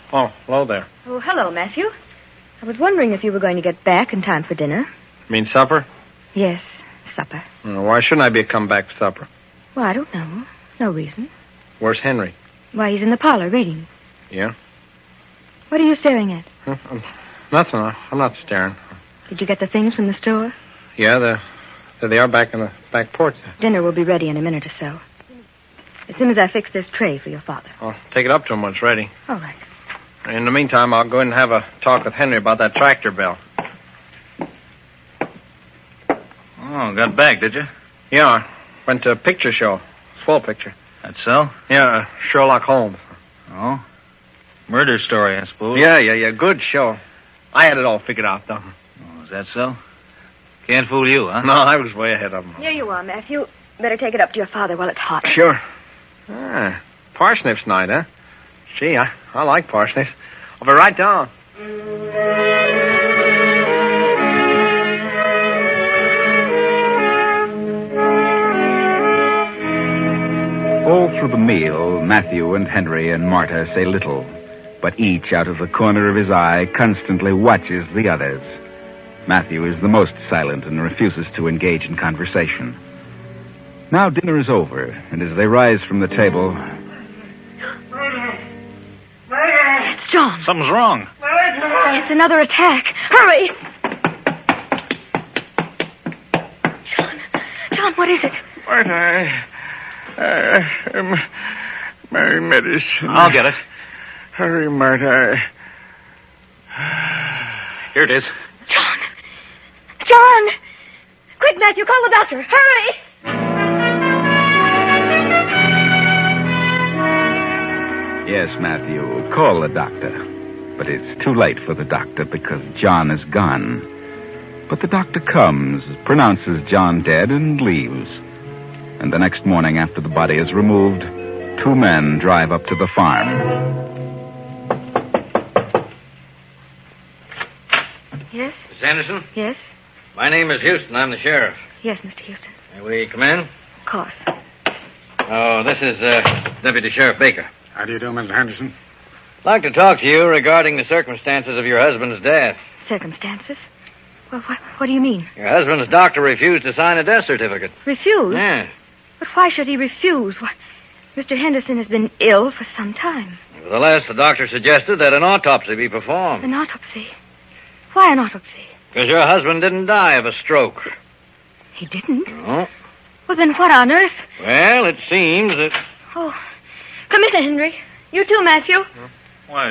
Oh, hello there. Oh, hello, Matthew. I was wondering if you were going to get back in time for dinner. You mean supper? Yes, supper. Why shouldn't I be come back for supper? Well, I don't know. No reason. Where's Henry? Why, he's in the parlor reading. Yeah? What are you staring at? Nothing. I'm not staring. Did you get the things from the store? Yeah, there they are back in the back porch. Dinner will be ready in a minute or so. As soon as I fix this tray for your father. I'll take it up to him when it's ready. All right. In the meantime, I'll go in and have a talk with Henry about that tractor bill. Oh, got back, did you? Yeah, went to a picture show. Full picture. That's so? Yeah, Sherlock Holmes. Oh? Murder story, I suppose. Yeah. Good show. I had it all figured out, though. Oh, is that so? Can't fool you, huh? No, I was way ahead of him. Here you are, Matthew. Better take it up to your father while it's hot. Sure. Parsnips night, huh? Gee, I like parsnips. I'll be right down. All through the meal, Matthew and Henry and Marta say little, but each out of the corner of his eye constantly watches the others. Matthew is the most silent and refuses to engage in conversation. Now dinner is over, and as they rise from the table... It's John. Something's wrong. It's another attack. Hurry! John, what is it? My medicine. I'll get it. Hurry, Marta. Here it is. John! Quick, Matthew, call the doctor. Hurry! Yes, Matthew, call the doctor. But it's too late for the doctor because John is gone. But the doctor comes, pronounces John dead, and leaves. And the next morning, after the body is removed, two men drive up to the farm. Yes? Miss Anderson? Yes? My name is Houston. I'm the sheriff. Yes, Mr. Houston. May we come in? Of course. Oh, this is Deputy Sheriff Baker. How do you do, Mr. Henderson? I'd like to talk to you regarding the circumstances of your husband's death. Circumstances? Well, what do you mean? Your husband's doctor refused to sign a death certificate. Refuse? Yeah. But why should he refuse? Why, Mr. Henderson has been ill for some time. Nevertheless, the doctor suggested that an autopsy be performed. An autopsy? Why an autopsy? Because your husband didn't die of a stroke. He didn't? No. Well, then what on earth? Well, it seems that... Oh, come in, Henry. You too, Matthew. Why?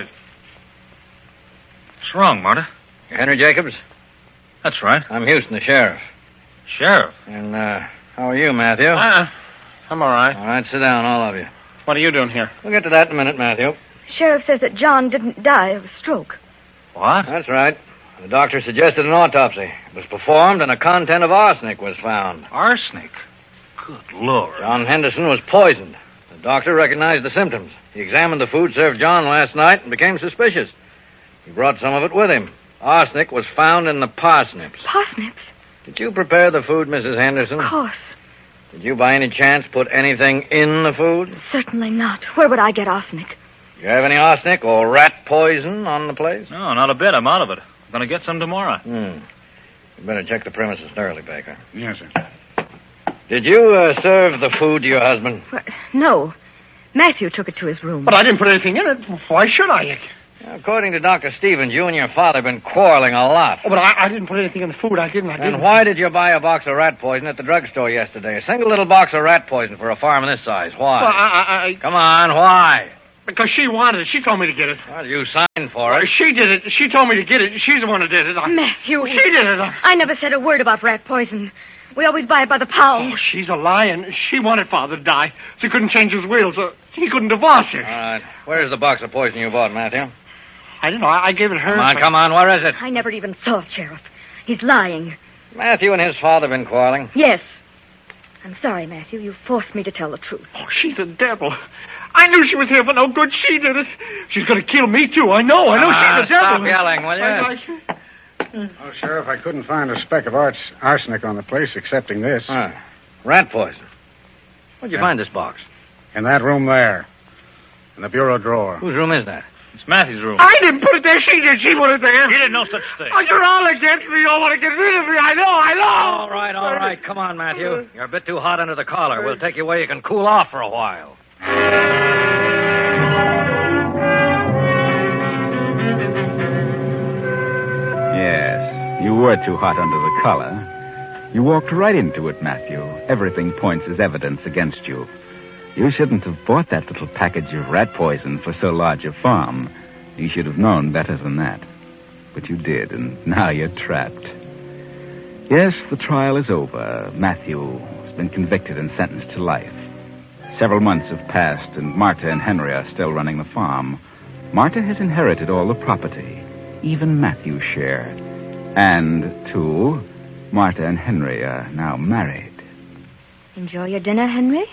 What's wrong, Marta? You're Henry Jacobs? That's right. I'm Houston, the sheriff. Sheriff? And, how are you, Matthew? I'm all right. All right, sit down, all of you. What are you doing here? We'll get to that in a minute, Matthew. Sheriff says that John didn't die of a stroke. What? That's right. The doctor suggested an autopsy. It was performed, and a content of arsenic was found. Arsenic? Good Lord. John Henderson was poisoned. The doctor recognized the symptoms. He examined the food served John last night and became suspicious. He brought some of it with him. Arsenic was found in the parsnips. Parsnips? Did you prepare the food, Mrs. Henderson? Of course. Did you by any chance put anything in the food? Certainly not. Where would I get arsenic? Do you have any arsenic or rat poison on the place? No, not a bit. I'm out of it. I'm going to get some tomorrow. You better check the premises thoroughly, Baker. Yes, sir. Did you serve the food to your husband? No. Matthew took it to his room. But I didn't put anything in it. Why should I? According to Dr. Stevens, you and your father have been quarreling a lot. Oh, but I didn't put anything in the food. I didn't. And why did you buy a box of rat poison at the drugstore yesterday? A single little box of rat poison for a farm this size. Why? Well, Come on, why? Because she wanted it. She told me to get it. Well, you signed for it. She did it. She told me to get it. She's the one who did it. Matthew. She did it. I never said a word about rat poison. We always buy it by the pound. Oh, she's a lion. She wanted Father to die, so he couldn't change his will, so he couldn't divorce her. All right. Where's the box of poison you bought, Matthew? I don't know. I gave it her. Come on. Where is it? I never even saw it, Sheriff. He's lying. Matthew and his father have been quarreling. Yes. I'm sorry, Matthew. You forced me to tell the truth. Oh, she's a devil. I knew she was here for no good. She did it. She's going to kill me, too. I know. She's a devil. Stop yelling, will you? Oh, Sheriff, I couldn't find a speck of arsenic on the place excepting this. Rat poison. Where'd you find this box? In that room there. In the bureau drawer. Whose room is that? It's Matthew's room. I didn't put it there. She did. She put it there. You didn't know such a thing. Oh, you're all against me. You all want to get rid of me. I know. All right. Come on, Matthew. You're a bit too hot under the collar. We'll take you where you can cool off for a while. Yes, you were too hot under the collar. You walked right into it, Matthew. Everything points as evidence against you. You shouldn't have bought that little package of rat poison for so large a farm. You should have known better than that. But you did, and now you're trapped. Yes, the trial is over. Matthew has been convicted and sentenced to life. Several months have passed, and Marta and Henry are still running the farm. Marta has inherited all the property, even Matthew's share. And, too, Marta and Henry are now married. Enjoy your dinner, Henry?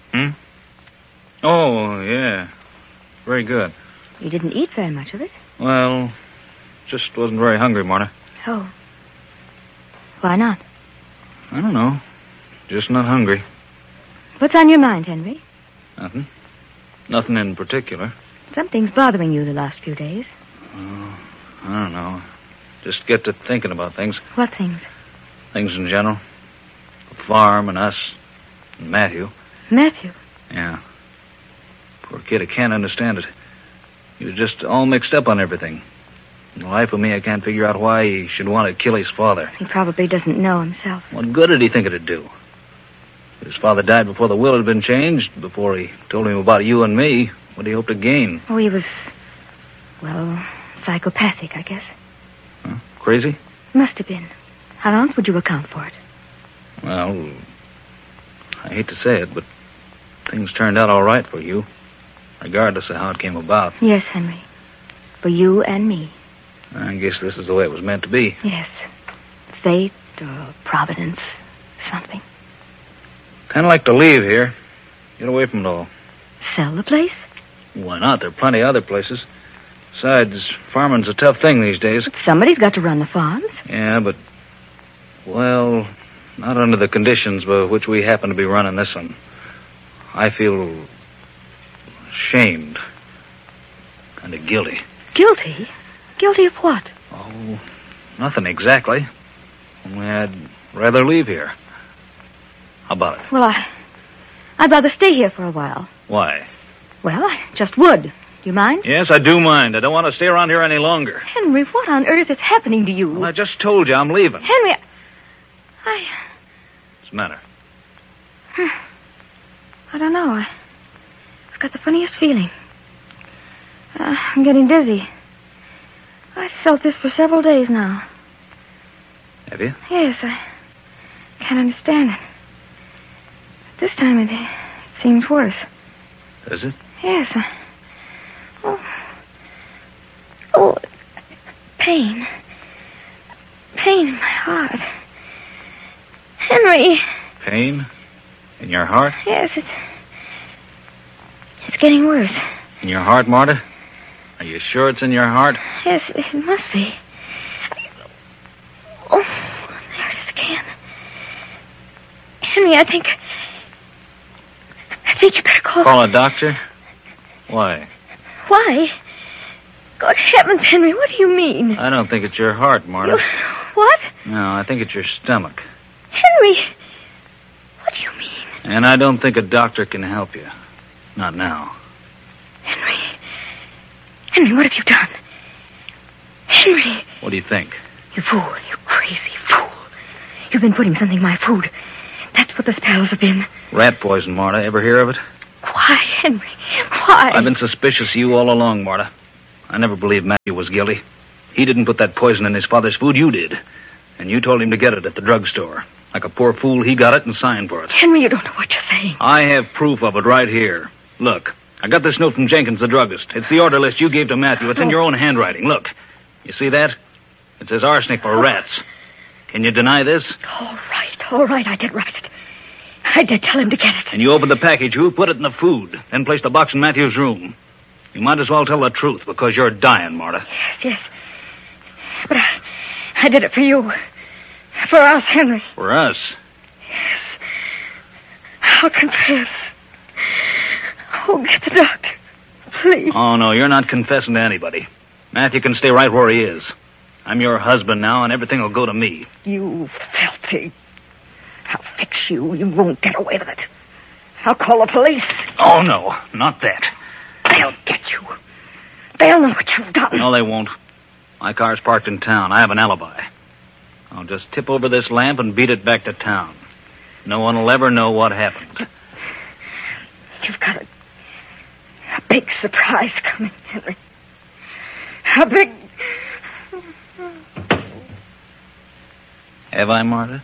Oh, yeah. Very good. You didn't eat very much of it. Well, just wasn't very hungry, Marta. Oh. Why not? I don't know. Just not hungry. What's on your mind, Henry? Nothing. Nothing in particular. Something's bothering you the last few days. Oh, I don't know. Just get to thinking about things. What things? Things in general. The farm and us and Matthew. Matthew? Yeah. Poor kid, I can't understand it. He was just all mixed up on everything. In the life of me, I can't figure out why he should want to kill his father. He probably doesn't know himself. What good did he think it'd do? His father died before the will had been changed, before he told him about you and me. What did he hope to gain? Oh, he was, well, psychopathic, I guess. Huh? Crazy? Must have been. How else would you account for it? Well, I hate to say it, but things turned out all right for you, regardless of how it came about. Yes, Henry. For you and me. I guess this is the way it was meant to be. Yes. Fate or providence, something. Kind of like to leave here. Get away from it all. Sell the place? Why not? There are plenty of other places. Besides, farming's a tough thing these days. But somebody's got to run the farms. Yeah, but, well, not under the conditions by which we happen to be running this one. I feel ashamed. Kind of guilty. Guilty? Guilty of what? Oh, nothing exactly. Only I'd rather leave here. How about it? Well, I'd rather stay here for a while. Why? Well, I just would. Do you mind? Yes, I do mind. I don't want to stay around here any longer. Henry, what on earth is happening to you? Well, I just told you I'm leaving. Henry, What's the matter? I don't know. I've got the funniest feeling. I'm getting dizzy. I've felt this for several days now. Have you? Yes, I can't understand it. This time it seems worse. Does it? Yes. Oh, pain. Pain in my heart. Henry. Pain? In your heart? Yes, it's getting worse. In your heart, Marta? Are you sure it's in your heart? Yes, it must be. Oh, there it is again. Henry, I think you better call... Call a doctor? Why? Why? Good heavens, Henry, what do you mean? I don't think it's your heart, Marta. What? No, I think it's your stomach. Henry, what do you mean? And I don't think a doctor can help you. Not now. Henry, what have you done? Henry! What do you think? You fool, you crazy fool. You've been putting something in my food. That's what the spells have been. Rat poison, Marta. Ever hear of it? Why, Henry? Why? I've been suspicious of you all along, Marta. I never believed Matthew was guilty. He didn't put that poison in his father's food. You did. And you told him to get it at the drugstore. Like a poor fool, he got it and signed for it. Henry, you don't know what you're saying. I have proof of it right here. Look, I got this note from Jenkins, the druggist. It's the order list you gave to Matthew. It's in your own handwriting. Look. You see that? It says arsenic for rats. Can you deny this? All right. I did write it. I did tell him to get it. And you opened the package. You put it in the food. Then placed the box in Matthew's room. You might as well tell the truth because you're dying, Marta. Yes. But I did it for you. For us, Henry. For us? Yes. I'll confess. Oh, get the doctor. please. Oh, no, you're not confessing to anybody. Matthew can stay right where he is. I'm your husband now, and everything will go to me. You filthy. I'll fix you. You won't get away with it. I'll call the police. Oh, no, not that. They'll get you. They'll know what you've done. No, they won't. My car's parked in town. I have an alibi. I'll just tip over this lamp and beat it back to town. No one will ever know what happened. You've got a big surprise coming, Henry. A big... Have I, Marta?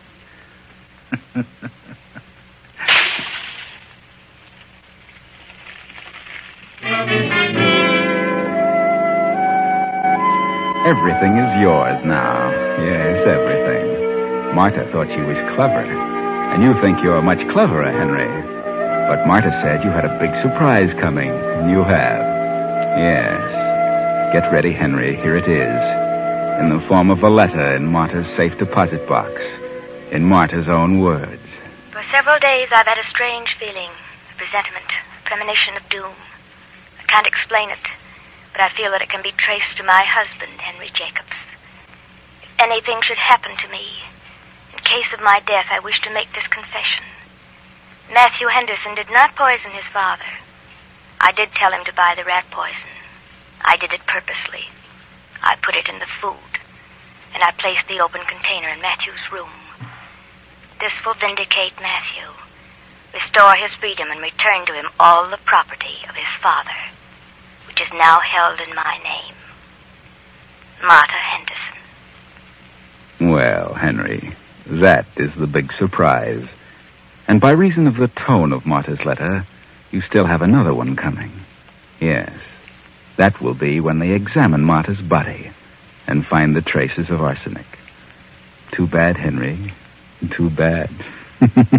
Everything is yours now. Yes, everything. Marta thought she was clever. And you think you're much cleverer, Henry. But Marta said you had a big surprise coming. And you have. Yes. Get ready, Henry. Here it is. In the form of a letter in Marta's safe deposit box. In Marta's own words. For several days I've had a strange feeling. A presentiment. A premonition of doom. I can't explain it. But I feel that it can be traced to my husband, Henry Jacobs. If anything should happen to me, in case of my death, I wish to make this confession. Matthew Henderson did not poison his father. I did tell him to buy the rat poison. I did it purposely. I put it in the food, and I placed the open container in Matthew's room. This will vindicate Matthew, restore his freedom, and return to him all the property of his father, which is now held in my name. Marta Henderson. Well, Henry, that is the big surprise. And by reason of the tone of Marta's letter, you still have another one coming. Yes, that will be when they examine Marta's body and find the traces of arsenic. Too bad, Henry. Too bad.